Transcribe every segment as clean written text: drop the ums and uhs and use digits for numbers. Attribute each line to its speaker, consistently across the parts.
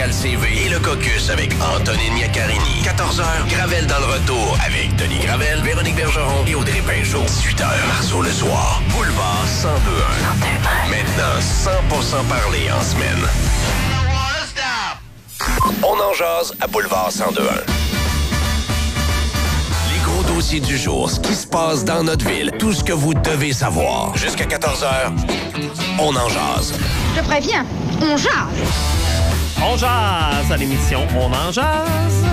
Speaker 1: Pascal CV et le Caucus avec Antonine Miacarini. 14h, Gravel dans le retour avec Denis Gravel, Véronique Bergeron et Audrey Pinjot. 18h, Marceau le soir, Boulevard 1021. Maintenant, 100% parlé en semaine. On en jase à Boulevard 1021. Les gros dossiers du jour, ce qui se passe dans notre ville, tout ce que vous devez savoir. Jusqu'à 14h, on en jase.
Speaker 2: Je préviens, on jase.
Speaker 3: On jase à l'émission On en jase.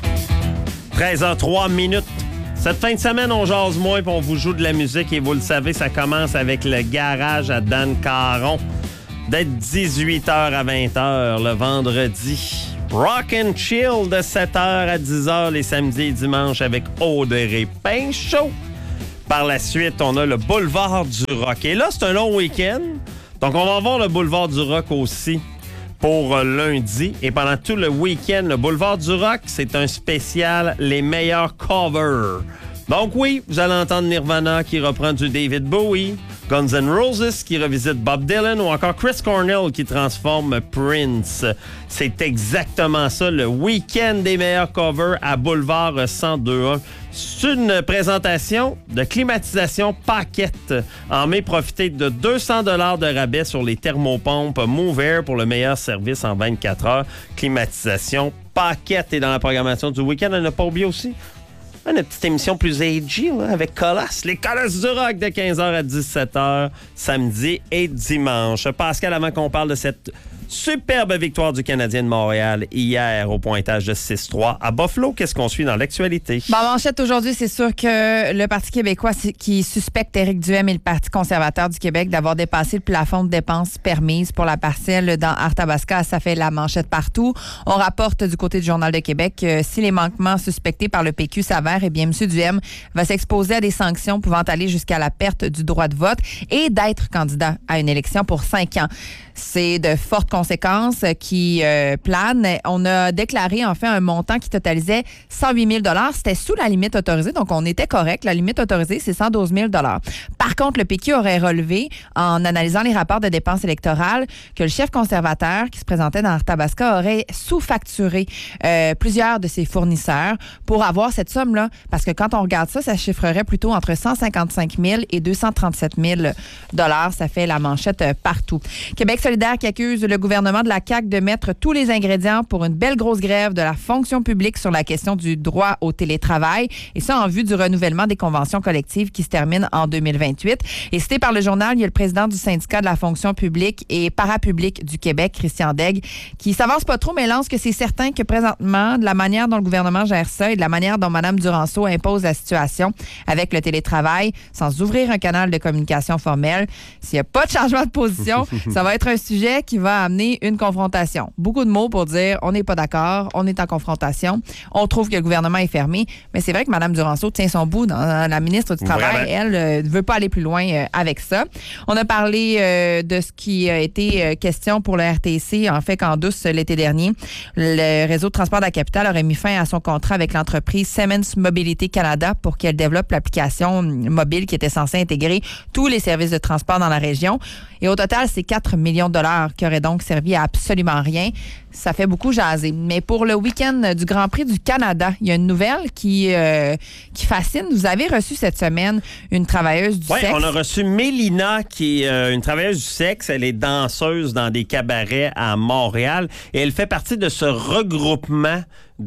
Speaker 3: 13h03. Cette fin de semaine, on jase moins puis on vous joue de la musique et vous le savez, ça commence avec le garage à Dan Caron. Dès 18h à 20h le vendredi. Rock and Chill de 7h à 10h les samedis et dimanches avec Audrey Pinchot. Par la suite, on a le Boulevard du Rock. Et là, c'est un long week-end. Donc, on va voir le Boulevard du Rock aussi pour lundi. Et pendant tout le week-end, le Boulevard du Rock, c'est un spécial Les meilleurs covers. Donc oui, vous allez entendre Nirvana qui reprend du David Bowie, Guns N' Roses qui revisite Bob Dylan ou encore Chris Cornell qui transforme Prince. C'est exactement ça, le week-end des meilleurs covers à Boulevard 1021. C'est une présentation de climatisation Paquette. En mai, profitez de 200 $ de rabais sur les thermopompes Move Air pour le meilleur service en 24 heures. Climatisation Paquette est dans la programmation du week-end. À ne pas oublier aussi une petite émission plus agée là, avec Colosses. Les Colosses du Rock de 15h à 17h, samedi et dimanche. Pascal, avant qu'on parle de cette superbe victoire du Canadien de Montréal hier au pointage de 6-3 à Buffalo, qu'est-ce qu'on suit dans l'actualité?
Speaker 4: Bon, manchette aujourd'hui, c'est sûr que le Parti québécois qui suspecte Éric Duhaime et le Parti conservateur du Québec d'avoir dépassé le plafond de dépenses permises pour la parcelle dans Arthabasca. Ça fait la manchette partout. On rapporte du côté du Journal de Québec que si les manquements suspectés par le PQ s'avèrent, eh bien, M. Duhaime va s'exposer à des sanctions pouvant aller jusqu'à la perte du droit de vote et d'être candidat à une élection pour 5 ans. C'est de fortes conséquences qui planent. On a déclaré en fait un montant qui totalisait 108 000 $. C'était sous la limite autorisée, donc on était correct. La limite autorisée, c'est 112 000 $. Par contre, le PQ aurait relevé, en analysant les rapports de dépenses électorales, que le chef conservateur qui se présentait dans Arthabasca aurait sous-facturé plusieurs de ses fournisseurs pour avoir cette somme-là. Parce que quand on regarde ça, ça chiffrerait plutôt entre 155 000 et 237 000 $. Ça fait la manchette partout. Québec solidaire qui accuse le gouvernement de la CAQ de mettre tous les ingrédients pour une belle grosse grève de la fonction publique sur la question du droit au télétravail. Et ça en vue du renouvellement des conventions collectives qui se terminent en 2028. Et cité par le journal, il y a le président du syndicat de la fonction publique et parapublique du Québec, Christian Daigle, qui s'avance pas trop, mais lance que c'est certain que présentement, de la manière dont le gouvernement gère ça et de la manière dont Mme Duranceau impose la situation avec le télétravail, sans ouvrir un canal de communication formel, s'il n'y a pas de changement de position, ça va être un sujet qui va amener une confrontation. Beaucoup de mots pour dire on n'est pas d'accord, on est en confrontation, on trouve que le gouvernement est fermé, mais c'est vrai que Mme Duranceau tient son bout dans la ministre du Travail. Vraiment? Elle ne veut pas aller plus loin avec ça. On a parlé de ce qui a été question pour le RTC, en fait qu'en douce l'été dernier, le réseau de transport de la capitale aurait mis fin à son contrat avec l'entreprise Siemens Mobility Canada pour qu'elle développe l'application mobile qui était censée intégrer tous les services de transport dans la région. Et au total, c'est 4 millions de dollars qui auraient donc servi à absolument rien. Ça fait beaucoup jaser. Mais pour le week-end du Grand Prix du Canada, il y a une nouvelle qui fascine. Vous avez reçu cette semaine une travailleuse du sexe. Oui,
Speaker 3: on a reçu Mélina, qui est une travailleuse du sexe. Elle est danseuse dans des cabarets à Montréal. Et elle fait partie de ce regroupement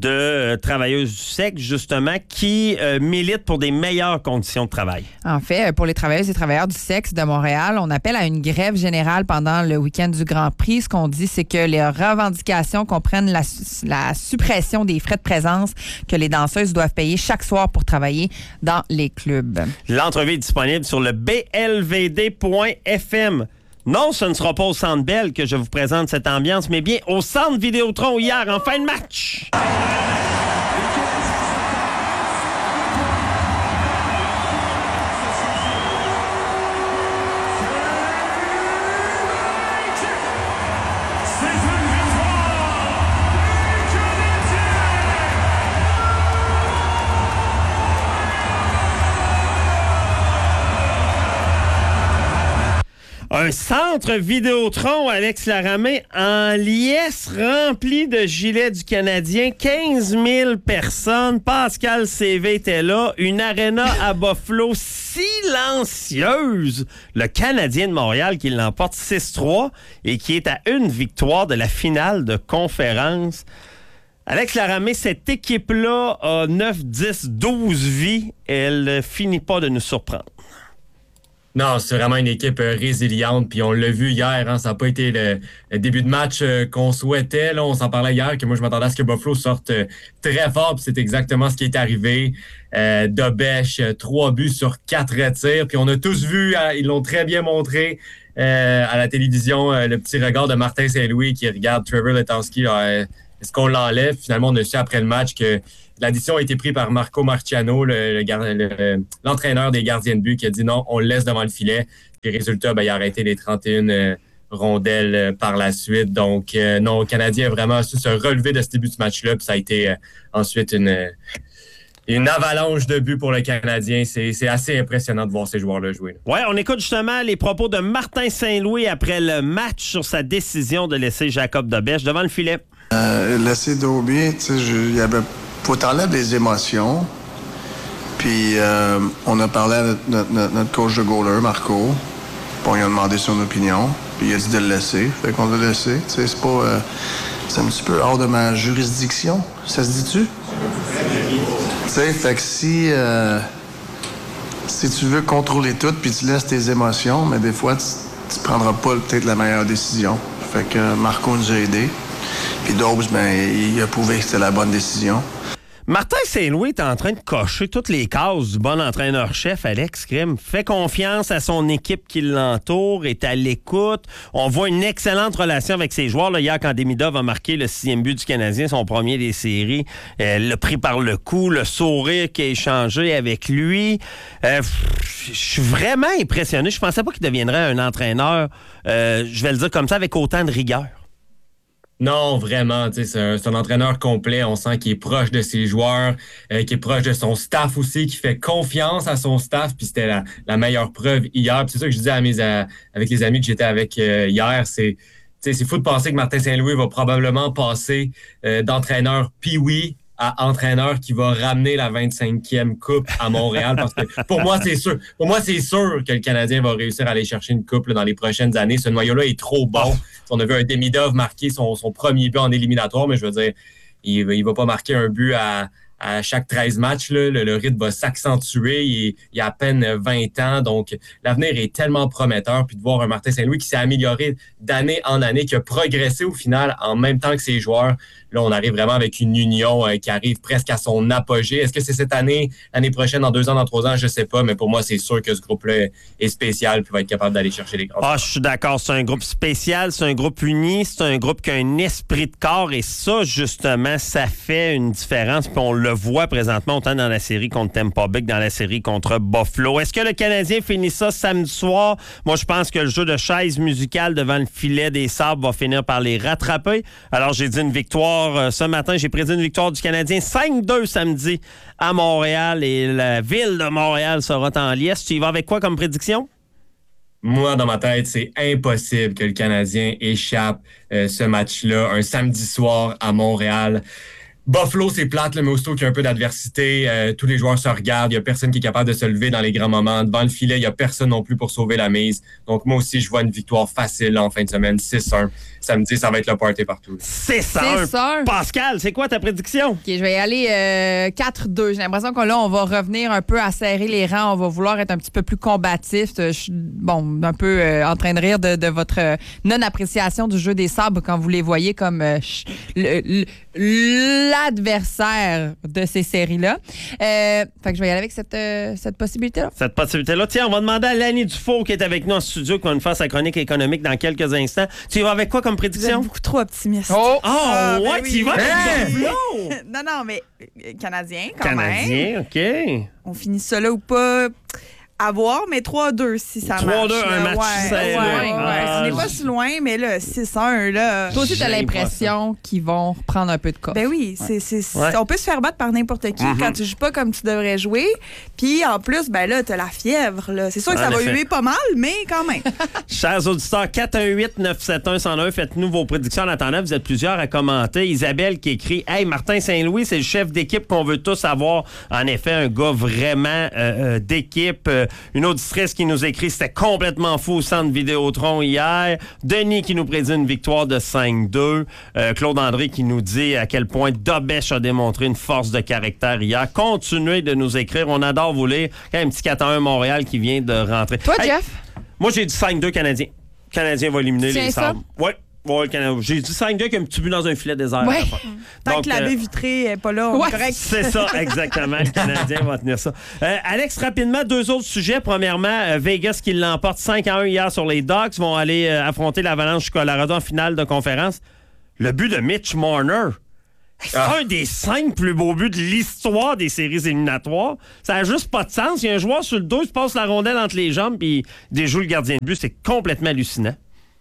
Speaker 3: de travailleuses du sexe, justement, qui militent pour des meilleures conditions de travail. En fait,
Speaker 4: pour les travailleuses et travailleurs du sexe de Montréal, on appelle à une grève générale pendant le week-end du Grand Prix. Ce qu'on dit, c'est que les revendications comprennent la suppression des frais de présence que les danseuses doivent payer chaque soir pour travailler dans les clubs.
Speaker 3: L'entrevue est disponible sur le blvd.fm. Non, ce ne sera pas au Centre Bell que je vous présente cette ambiance, mais bien au Centre Vidéotron hier, en fin de match. Un centre Vidéotron, Alex Laramé, en liesse rempli de gilets du Canadien. 15 000 personnes. Pascal CV était là. Une aréna à Buffalo silencieuse. Le Canadien de Montréal qui l'emporte 6-3 et qui est à une victoire de la finale de conférence. Alex Laramé, cette équipe-là a 9, 10, 12 vies. Elle ne finit pas de nous surprendre.
Speaker 5: Non, c'est vraiment une équipe résiliente. Puis on l'a vu hier, hein, ça n'a pas été le début de match qu'on souhaitait. Là, on s'en parlait hier, que moi, je m'attendais à ce que Buffalo sorte très fort. Puis c'est exactement ce qui est arrivé. Dobèche, 3 buts sur 4 tirs. Puis on a tous vu, ils l'ont très bien montré à la télévision, le petit regard de Martin Saint-Louis qui regarde Trevor Letowski. Est-ce qu'on l'enlève? Finalement, on a su après le match que l'addition a été prise par Marco Marciano, l'entraîneur des gardiens de but, qui a dit non, on le laisse devant le filet. Puis résultat, il a arrêté les 31 rondelles par la suite. Donc, non, le Canadien a vraiment su se relever de ce début de match-là. Puis ça a été ensuite une avalanche de buts pour le Canadien. C'est assez impressionnant de voir ces joueurs-là jouer.
Speaker 3: Oui, on écoute justement les propos de Martin Saint-Louis après le match sur sa décision de laisser Jacob Dobèche devant le filet.
Speaker 6: Laisser Dobie, il y avait... Faut t'enlèver les émotions. Puis on a parlé à notre coach de goaler, Marco. Puis on lui a demandé son opinion. Puis il a dit de le laisser. Fait qu'on l'a laissé. C'est pas... c'est un petit peu hors de ma juridiction. Ça se dit-tu? Fait que si tu veux contrôler tout puis tu laisses tes émotions, mais des fois, tu prendras pas peut-être la meilleure décision. Fait que Marco nous a aidés. Puis Dobbs, il a prouvé que c'était la bonne décision.
Speaker 3: Martin Saint-Louis est en train de cocher toutes les cases du bon entraîneur-chef, Alex Krim. Fait confiance à son équipe qui l'entoure, est à l'écoute. On voit une excellente relation avec ses joueurs. Là, hier, quand Demidov a marqué le 6e but du Canadien, son premier des séries, l'a pris par le cou, le sourire qui a échangé avec lui. Je suis vraiment impressionné. Je pensais pas qu'il deviendrait un entraîneur, je vais le dire comme ça, avec autant de rigueur.
Speaker 5: Non, vraiment, c'est un entraîneur complet. On sent qu'il est proche de ses joueurs, qu'il est proche de son staff aussi, qui fait confiance à son staff. Puis c'était la meilleure preuve hier. Puis c'est ça que je disais avec les amis que j'étais avec hier. C'est fou de penser que Martin Saint-Louis va probablement passer d'entraîneur Pee-wee à entraîneur qui va ramener la 25e coupe à Montréal. Parce que pour moi, c'est sûr que le Canadien va réussir à aller chercher une coupe là, dans les prochaines années. Ce noyau-là est trop bon. On a vu un Demidov marquer son premier but en éliminatoire, mais je veux dire, il va pas marquer un but à chaque 13 matchs. Là. Le rythme va s'accentuer. Il a à peine 20 ans. Donc, l'avenir est tellement prometteur. Puis de voir un Martin Saint-Louis qui s'est amélioré d'année en année, qui a progressé au final en même temps que ses joueurs. Là, on arrive vraiment avec une union qui arrive presque à son apogée. Est-ce que c'est cette année, l'année prochaine, dans 2 ans, dans 3 ans? Je sais pas, mais pour moi, c'est sûr que ce groupe-là est spécial et va être capable d'aller chercher les grands.
Speaker 3: Je suis d'accord. C'est un groupe spécial, c'est un groupe uni, c'est un groupe qui a un esprit de corps et ça, justement, ça fait une différence. Puis on le voit présentement autant dans la série contre Tampa Bay que dans la série contre Buffalo. Est-ce que le Canadien finit ça samedi soir? Moi, je pense que le jeu de chaise musicale devant le filet des Sabres va finir par les rattraper. Alors, j'ai dit une victoire ce matin. J'ai prédit une victoire du Canadien 5-2 samedi à Montréal et la ville de Montréal sera en liesse. Tu y vas avec quoi comme prédiction?
Speaker 5: Moi, dans ma tête, c'est impossible que le Canadien échappe ce match-là un samedi soir à Montréal. Buffalo, c'est plate, mais aussitôt qu'il y a un peu d'adversité, tous les joueurs se regardent. Il n'y a personne qui est capable de se lever dans les grands moments. Devant le filet, il n'y a personne non plus pour sauver la mise. Donc, moi aussi, je vois une victoire facile en fin de semaine, 6-1. Samedi, ça va être le party partout.
Speaker 3: 6-1. Pascal, c'est quoi ta prédiction?
Speaker 4: OK, je vais y aller 4-2. J'ai l'impression que là, on va revenir un peu à serrer les rangs. On va vouloir être un petit peu plus combatif. Je suis, un peu en train de rire de votre non-appréciation du jeu des Sabres quand vous les voyez comme l'adversaire de ces séries-là. Fait que je vais y aller avec cette possibilité-là.
Speaker 3: Cette possibilité-là. Tiens, on va demander à Lanny Dufault qui est avec nous en studio, qui va nous faire sa chronique économique dans quelques instants. Tu y vas avec quoi comme prédiction?
Speaker 7: Vous êtes beaucoup trop optimiste.
Speaker 3: Ouais, tu y vas avec Buffalo!
Speaker 7: Non, mais Canadien, quand
Speaker 3: même. Canadien, OK.
Speaker 7: On finit ça là ou pas? à voir, mais 3-2 si ça marche.
Speaker 3: 3-2, un match serré.
Speaker 7: Ce n'est pas si loin, mais là, 6-1, là...
Speaker 4: Toi aussi, t'as l'impression qu'ils vont reprendre un peu de corps.
Speaker 7: Ben oui, on peut se faire battre par n'importe qui quand tu joues pas comme tu devrais jouer. Puis en plus, ben là, t'as la fièvre. Là. C'est sûr que ça va huer pas mal, mais quand même.
Speaker 3: Chers auditeurs, 418-971-101, faites-nous vos prédictions en attendant. Vous êtes plusieurs à commenter. Isabelle qui écrit « Hey, Martin Saint-Louis, c'est le chef d'équipe qu'on veut tous avoir. » En effet, un gars vraiment d'équipe. Une auditrice qui nous écrit « C'était complètement fou au centre Vidéotron hier. » Denis qui nous prédit une victoire de 5-2. Claude André qui nous dit à quel point Dobesch a démontré une force de caractère hier. Continuez de nous écrire. On adore vous lire. Quand un petit 4-1 Montréal qui vient de rentrer.
Speaker 4: Toi, Jeff?
Speaker 3: Moi, j'ai dit 5-2 Canadien. Le Canadien va éliminer les
Speaker 4: ça?
Speaker 3: Sabres. Oui. Ouais, j'ai dit 5-2 avec un petit but dans un filet désert.
Speaker 4: Ouais.
Speaker 7: Tant que la baie vitrée n'est pas là, on est correct.
Speaker 3: C'est ça, exactement. Le Canadien va tenir ça. Alex, rapidement, 2 autres sujets. Premièrement, Vegas qui l'emporte 5-1 hier sur les Ducks vont aller affronter l'Avalanche du Colorado en finale de conférence. Le but de Mitch Marner. C'est un des 5 plus beaux buts de l'histoire des séries éliminatoires. Ça n'a juste pas de sens. Il y a un joueur sur le dos, il se passe la rondelle entre les jambes puis il déjoue le gardien de but. C'est complètement hallucinant.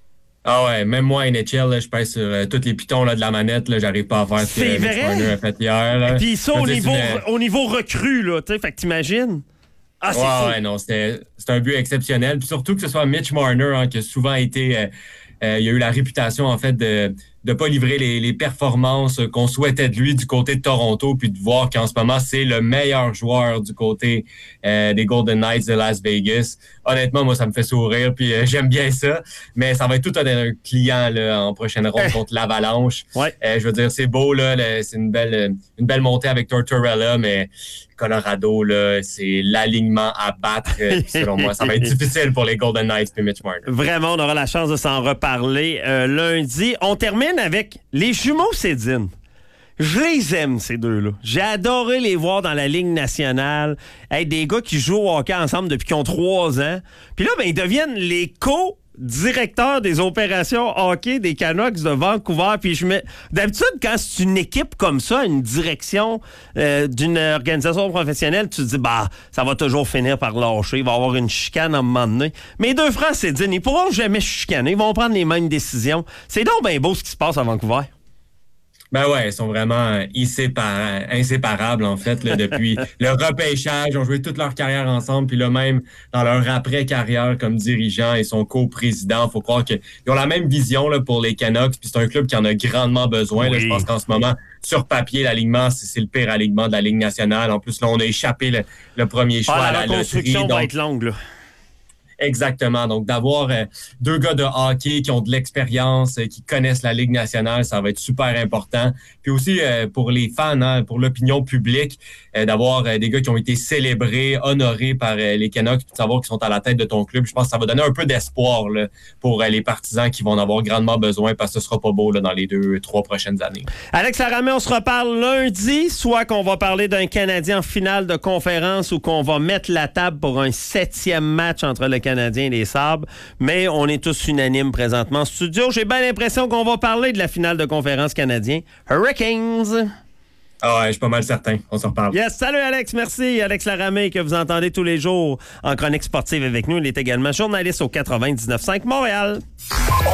Speaker 5: Ah ouais, même moi, NHL, là, je pèse sur tous les pitons là, de la manette. Là, j'arrive pas à faire ce que Mitch Marner a fait hier. Là.
Speaker 3: Puis ça, au niveau recru, là, tu sais, fait que t'imagines? Ah, c'est fou.
Speaker 5: Ouais, non, c'est un but exceptionnel. Puis surtout que ce soit Mitch Marner, qui a souvent été... il a eu la réputation, en fait, de ne pas livrer les performances qu'on souhaitait de lui du côté de Toronto, puis de voir qu'en ce moment, c'est le meilleur joueur du côté des Golden Knights de Las Vegas. Honnêtement, moi, ça me fait sourire, puis j'aime bien ça. Mais ça va être tout un client là, en prochaine ronde contre l'Avalanche.
Speaker 3: Ouais.
Speaker 5: Je veux dire, c'est beau, là, c'est une belle montée avec Tortorella, mais Colorado, là, c'est l'alignement à battre. Selon moi, ça va être difficile pour les Golden Knights et Mitch Marner.
Speaker 3: Vraiment, on aura la chance de s'en reparler lundi. On termine avec les jumeaux Sedin. Je les aime, ces deux-là. J'ai adoré les voir dans la Ligue nationale. Hey, des gars qui jouent au hockey ensemble depuis qu'ils ont 3 ans. Puis là, ben, ils deviennent les co-directeurs des opérations hockey des Canucks de Vancouver. Puis d'habitude, quand c'est une équipe comme ça, une direction d'une organisation professionnelle, tu te dis, bah, ça va toujours finir par lâcher. Il va y avoir une chicane à un moment donné. Mais les deux frères Sedin, ils pourront jamais chicaner. Ils vont prendre les mêmes décisions. C'est donc bien beau ce qui se passe à Vancouver.
Speaker 5: Ben ouais, ils sont vraiment inséparables, en fait, là, depuis le repêchage. Ils ont joué toute leur carrière ensemble, puis là, même dans leur après-carrière comme dirigeant, ils sont co-présidents. Il faut croire qu'ils ont la même vision là, pour les Canucks, puis c'est un club qui en a grandement besoin.
Speaker 3: Oui.
Speaker 5: Là, je pense qu'en ce moment, sur papier, l'alignement, c'est le pire alignement de la Ligue nationale. En plus, là, on a échappé le premier choix à la
Speaker 3: construction
Speaker 5: loterie.
Speaker 3: va être longue, là.
Speaker 5: Exactement. Donc, d'avoir 2 gars de hockey qui ont de l'expérience, qui connaissent la Ligue nationale, ça va être super important. Puis aussi, pour les fans, hein, pour l'opinion publique, d'avoir des gars qui ont été célébrés, honorés par les Canucks, puis de savoir qu'ils sont à la tête de ton club, je pense que ça va donner un peu d'espoir là, pour les partisans qui vont en avoir grandement besoin parce que ce sera pas beau là, dans les 2-3 prochaines années.
Speaker 3: Alex Laramé, on se reparle lundi, soit qu'on va parler d'un Canadien en finale de conférence ou qu'on va mettre la table pour un 7e match entre le Canadien et les Sabres, mais on est tous unanimes présentement en studio. J'ai bien l'impression qu'on va parler de la finale de conférence canadien Hurricanes.
Speaker 5: Ah ouais, je suis pas mal certain. On se reparle.
Speaker 3: Yes, salut Alex, merci. Alex Laramé que vous entendez tous les jours en chronique sportive avec nous. Il est également journaliste au 99.5 Montréal.